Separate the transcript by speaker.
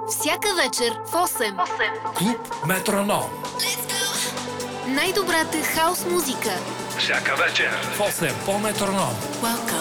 Speaker 1: Всяка вечер в 8.
Speaker 2: Клуб Метроном.
Speaker 1: Най-добрата хаос музика.
Speaker 2: Всяка вечер в 8 по Метроном.
Speaker 1: Welcome.